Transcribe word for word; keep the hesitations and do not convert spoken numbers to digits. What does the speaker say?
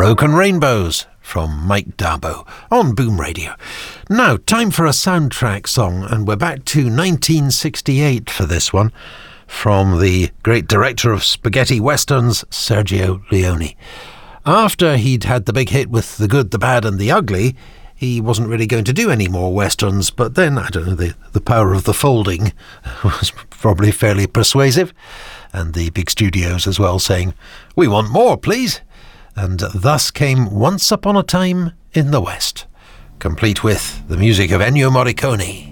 Smoke and Rainbows from Mike Darbo on Boom Radio. Now, time for a soundtrack song, and we're back to nineteen sixty-eight for this one, from the great director of spaghetti westerns, Sergio Leone. After he'd had the big hit with The Good, the Bad and the Ugly, he wasn't really going to do any more westerns, but then, I don't know, the, the power of the folding was probably fairly persuasive, and the big studios as well saying, "We want more, please." And thus came Once Upon a Time in the West, complete with the music of Ennio Morricone.